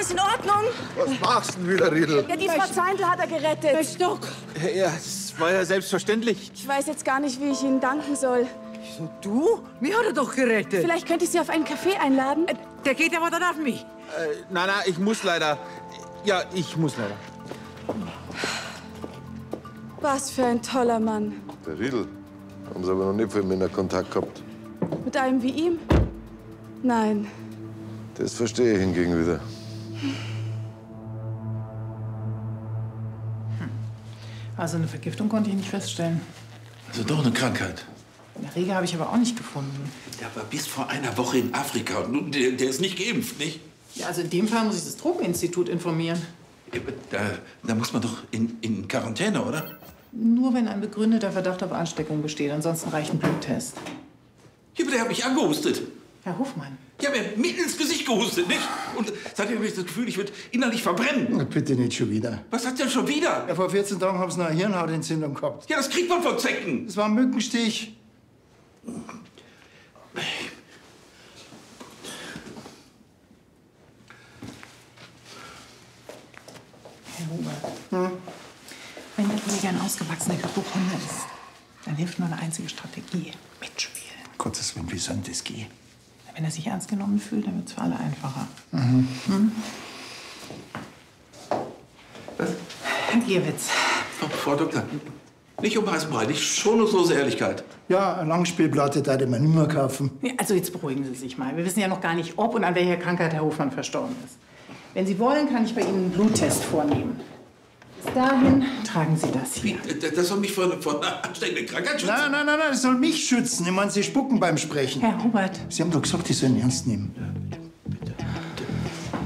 alles in Ordnung? Was machst du denn wieder, Riedel? Ja, die Frau Zeindl hat er gerettet. Herr Stock. Ja, das war ja selbstverständlich. Ich weiß jetzt gar nicht, wie ich Ihnen danken soll. Wieso du? Mich hat er doch gerettet. Vielleicht könnte ich Sie auf einen Kaffee einladen? Der geht aber dann auf mich. Na, ich muss leider. Ja, ich muss leider. Was für ein toller Mann. Der Riedel. Haben Sie aber noch nicht viel Männer Kontakt gehabt. Mit einem wie ihm? Nein. Das verstehe ich hingegen wieder. Also eine Vergiftung konnte ich nicht feststellen. Also doch eine Krankheit. Eine Erreger habe ich aber auch nicht gefunden. Der war bis vor einer Woche in Afrika und nun, der ist nicht geimpft, nicht? Ja, also in dem Fall muss ich das Drogeninstitut informieren. Da muss man doch in Quarantäne, oder? Nur wenn ein begründeter Verdacht auf Ansteckung besteht. Ansonsten reicht ein Bluttest. Ja, aber der hat mich angehustet. Herr Hofmann. Ich habe mir mitten ins Gesicht gehustet, nicht? Und seitdem habe ich das Gefühl, ich würde innerlich verbrennen. Bitte nicht schon wieder. Was hat denn schon wieder? Ja, vor 14 Tagen haben sie eine Hirnhautentzündung gehabt. Ja, das kriegt man von Zecken. Das war ein Mückenstich. Herr Hubert. Wenn der Kollege ein ausgewachsener Hypochonder ist, dann hilft nur eine einzige Strategie. Mitspielen. Gottes Willen, wie soll das gehen? Wenn er sich ernst genommen fühlt, dann wird es für alle einfacher. Was? Herr Gierwitz. Frau Doktor, nicht um heißen Brei, nicht schonungslose Ehrlichkeit. Ja, eine Langspielplatte darf ich mir nicht mehr kaufen. Ja, also jetzt beruhigen Sie sich mal. Wir wissen ja noch gar nicht, ob und an welcher Krankheit Herr Hofmann verstorben ist. Wenn Sie wollen, kann ich bei Ihnen einen Bluttest vornehmen. Bis dahin tragen Sie das hier. Das soll mich vor einer ansteckenden Krankheit schützen? Nein, das soll mich schützen. Ich meine, Sie spucken beim Sprechen. Herr Hubert. Sie haben doch gesagt, ich soll ihn ernst nehmen.